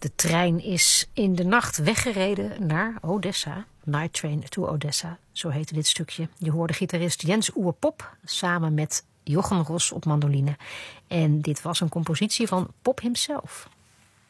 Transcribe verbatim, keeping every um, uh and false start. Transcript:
De trein is in de nacht weggereden naar Odessa. Night Train to Odessa, zo heette dit stukje. Je hoorde gitarist Jens Oerpop samen met Jochem Ros op mandoline. En dit was een compositie van Pop himself.